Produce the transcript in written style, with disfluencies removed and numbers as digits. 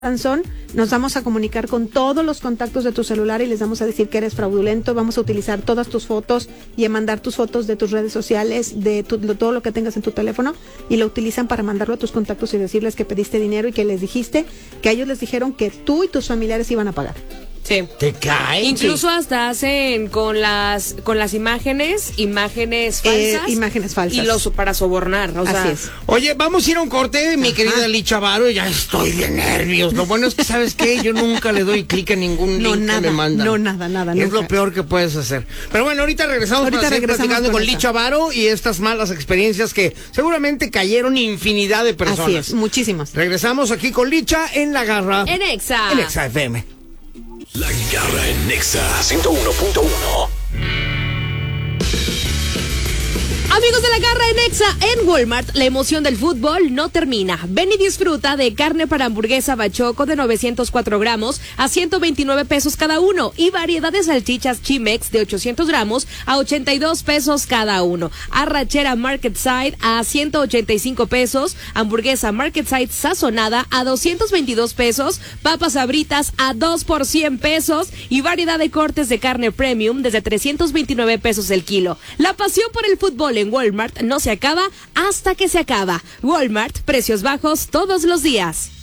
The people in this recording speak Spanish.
Sansón, nos vamos a comunicar con todos los contactos de tu celular y les vamos a decir que eres fraudulento. Vamos a utilizar todas tus fotos y a mandar tus fotos de tus redes sociales, de todo lo que tengas en tu teléfono, y lo utilizan para mandarlo a tus contactos y decirles que pediste dinero y que les dijiste que ellos les dijeron que tú y tus familiares iban a pagar. Sí. ¿Te cae? Incluso hasta hacen con las imágenes falsas. Imágenes falsas. Y los para sobornar, o sea. Así es. Oye, vamos a ir a un corte, mi querida Licha Varo, ya estoy de nervios. Lo bueno es que, ¿sabes qué? Yo nunca le doy clic en ningún link que me mandan. Nada. Es lo peor que puedes hacer. Pero bueno, ahorita regresamos para seguir platicando con Licha Varo y estas malas experiencias que seguramente cayeron infinidad de personas. Así es, muchísimas. Regresamos aquí con Licha en La Garra. En Exa. En Exa FM. La Garra en Nexa 101.1. Amigos de La Garra en Exa, en Walmart, la emoción del fútbol no termina. Ven y disfruta de carne para hamburguesa Bachoco de 904 gramos a 129 pesos cada uno y variedad de salchichas Chimex de 800 gramos a 82 pesos cada uno. Arrachera Market Side a 185 pesos, hamburguesa Market Side sazonada a 222 pesos, papas Sabritas a 2 por 100 pesos y variedad de cortes de carne premium desde 329 pesos el kilo. La pasión por el fútbol en Walmart no se acaba hasta que se acaba. Walmart, precios bajos todos los días.